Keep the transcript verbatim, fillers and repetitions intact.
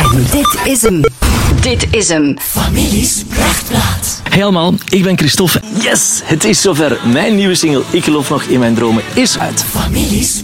Dit is hem. Dit is hem. Families Prachtplaat. Hey allemaal, ik ben Christophe. Yes, het is zover. Mijn nieuwe single Ik geloof nog in mijn dromen is uit. Families